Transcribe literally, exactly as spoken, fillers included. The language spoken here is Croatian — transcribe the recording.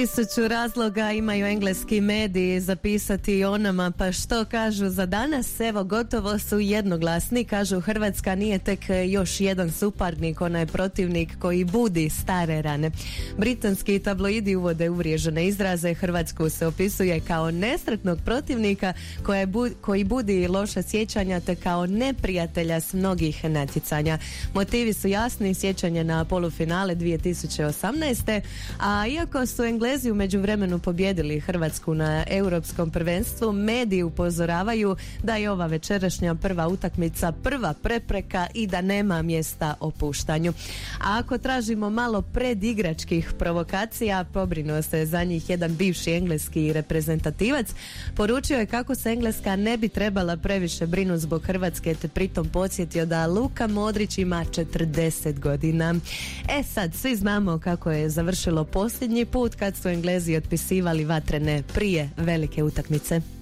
Tisuću razloga imaju engleski mediji zapisati o nama, pa što kažu za danas? Evo, gotovo su jednoglasni, kažu Hrvatska nije tek još jedan suparnik, ona je protivnik koji budi stare rane. Britanski tabloidi uvode uvriježene izraze, Hrvatsku se opisuje kao nesretnog protivnika koja bu, koji budi loša sjećanja te kao neprijatelja s mnogih natjecanja. Motivi su jasni, sjećanje na polufinale dvije tisuće osamnaeste. A iako su Englezi u međuvremenu pobjedili Hrvatsku na europskom prvenstvu, mediji upozoravaju da je ova večerašnja prva utakmica prva prepreka i da nema mjesta opuštanju. A ako tražimo malo predigračkih provokacija, pobrinuo se za njih jedan bivši engleski reprezentativac. Poručio je kako se Engleska ne bi trebala previše brinuti zbog Hrvatske, te pritom podsjetio da Luka Modrić ima četrdeset godina. E sad, svi znamo kako je završilo posljednji put kad su Englezi otpisivali vatrene prije velike utakmice.